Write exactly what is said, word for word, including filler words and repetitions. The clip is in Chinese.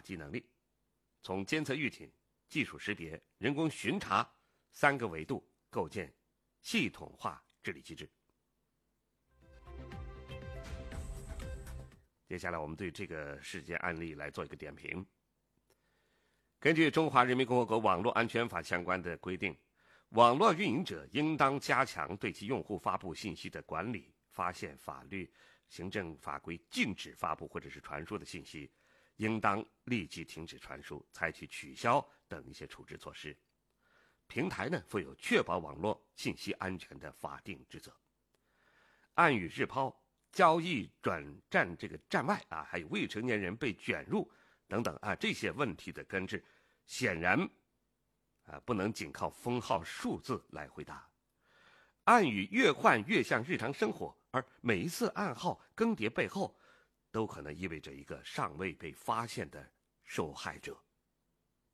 击能力，从监测预警、技术识别、人工巡查三个维度构建系统化治理机制。接下来我们对这个事件案例来做一个点评。根据《中华人民共和国网络安全法》相关的规定，网络运营者应当加强对其用户发布信息的管理，发现法律、行政法规禁止发布或者是传输的信息，应当立即停止传输，采取取消等一些处置措施。平台呢，负有确保网络信息安全的法定职责。暗语日抛、交易转战这个站外啊，还有未成年人被卷入等等啊，这些问题的根治，显然啊不能仅靠封号数字来回答。暗语越换越像日常生活，而每一次暗号更迭背后，都可能意味着一个尚未被发现的受害者。